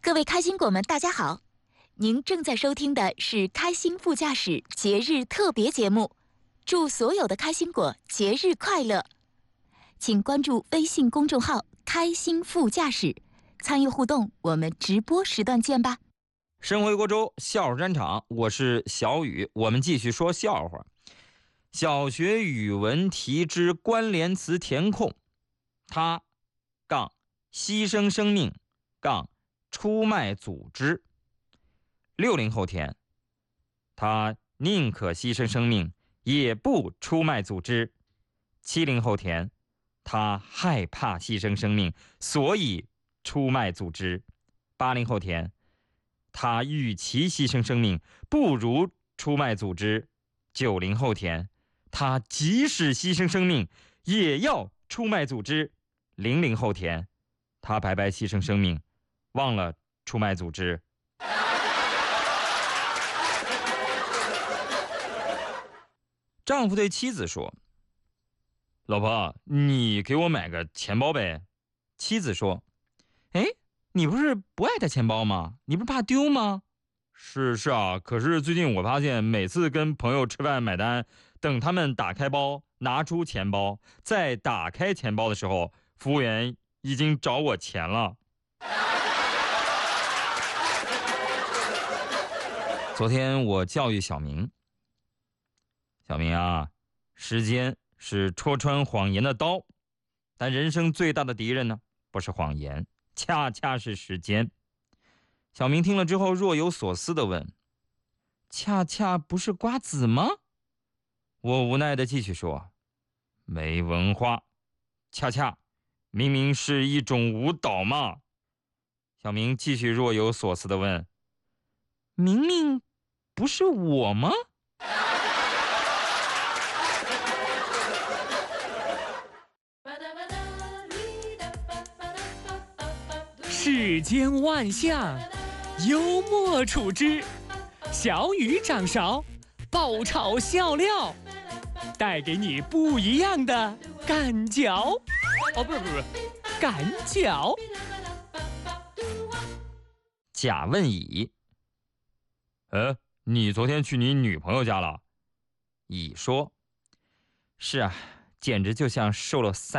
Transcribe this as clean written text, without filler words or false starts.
各位开心果们，大家好！您正在收听的是开心副驾驶节日特别节目，祝所有的开心果节日快乐！请关注微信公众号“开心副驾驶”，参与互动，我们直播时段见吧。 身回国州笑话专场，我是小雨，我们继续说笑话。小学语文题之关联词填空，他杠牺牲生命杠出卖组织。60后填，他宁可牺牲生命也不出卖组织。70后填，他害怕牺牲生命所以出卖组织。80后填，他与其牺牲生命不如出卖组织。90后填，他即使牺牲生命也要出卖组织。00后填，他白白牺牲生命忘了出卖组织。丈夫对妻子说：老婆，你给我买个钱包呗。妻子说：哎，你不是不爱带钱包吗？你不是怕丢吗？是啊，可是最近我发现每次跟朋友吃饭买单，等他们打开包拿出钱包，再打开钱包的时候，服务员已经找我钱了。昨天我教育小明，小明啊，时间是戳穿谎言的刀，但人生最大的敌人呢，不是谎言，恰恰是时间。小明听了之后若有所思地问：恰恰不是瓜子吗？我无奈地继续说：没文化，恰恰明明是一种舞蹈嘛。小明继续若有所思地问：明明不是我吗？ 世间万象，幽默处之。小雨掌勺，爆炒笑料，带给你不一样的感觉。不是，感觉。 甲问乙：你昨天去你女朋友家了？乙说：是啊，简直就像瘦了3